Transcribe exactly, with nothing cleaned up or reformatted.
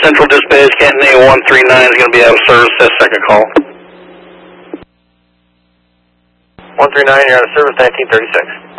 Central Dispatch, Canton A one three nine is going to be out of service. That second call. one three nine, you're out of service, nineteen thirty-six.